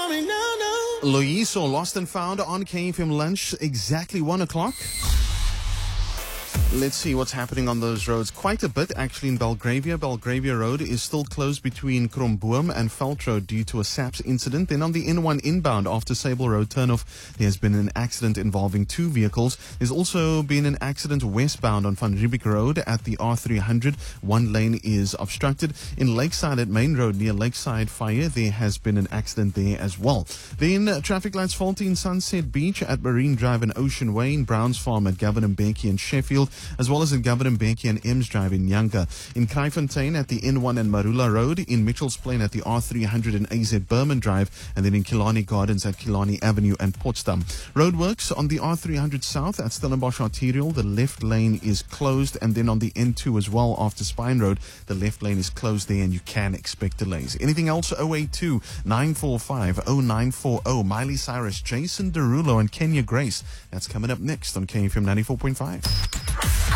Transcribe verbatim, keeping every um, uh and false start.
Loyiso lost and found on K F M Lunch, exactly one o'clock. Let's see what's happening on those roads. Quite a bit, actually, in Belgravia. Belgravia Road is still closed between Kromboom and Veld Road due to a S A P S incident. Then on the N one inbound after Sable Road turnoff, there has been an accident involving two vehicles. There's also been an accident westbound on Van Riebeeck Road at the R three hundred. One lane is obstructed. In Lakeside at Main Road near Lakeside Fire, there has been an accident there as well. Then uh, traffic lights faulty in Sunset Beach at Marine Drive and Ocean Way, in Browns Farm at Govan Mbeki and Sheffield, as well as in Govan Mbeki and Ems Drive in Yanga. In Kraaifontein at the N one and Marula Road, in Mitchells Plain at the R three hundred and A Z Berman Drive, and then in Killarney Gardens at Killarney Avenue and Potsdam. Roadworks on the R three hundred South at Stellenbosch Arterial, the left lane is closed, and then on the N two as well after Spine Road, the left lane is closed there and you can expect delays. Anything else? oh eight two, nine four five, oh nine four oh. Miley Cyrus, Jason Derulo and Kenya Grace. That's coming up next on K F M ninety-four point five.